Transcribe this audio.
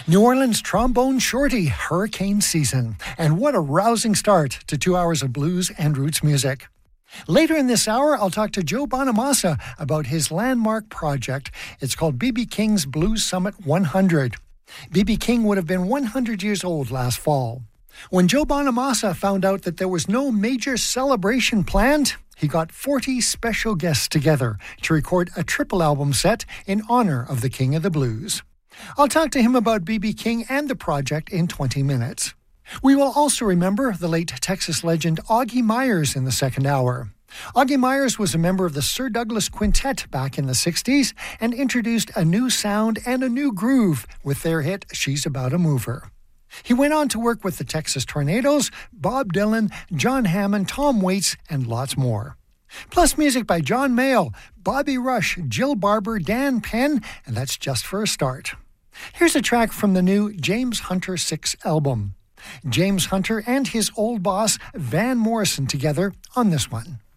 New Orleans trombone shorty, hurricane season. And what a rousing start to 2 hours of blues and roots music. Later in this hour, I'll talk to Joe Bonamassa about his landmark project. It's called B.B. King's Blues Summit 100. B.B. King would have been 100 years old last fall. When Joe Bonamassa found out that there was no major celebration planned, he got 40 special guests together to record a triple album set in honor of the King of the Blues. I'll talk to him about B.B. King and the project in 20 minutes. We will also remember the late Texas legend Augie Myers in the second hour. Augie Myers was a member of the Sir Douglas Quintet back in the 60s and introduced a new sound and a new groove with their hit She's About a Mover. He went on to work with the Texas Tornadoes, Bob Dylan, John Hammond, Tom Waits, and lots more. Plus music by John Mayall, Bobby Rush, Jill Barber, Dan Penn, and that's just for a start. Here's a track from the new James Hunter 6 album. James Hunter and his old boss, Van Morrison, together on this one.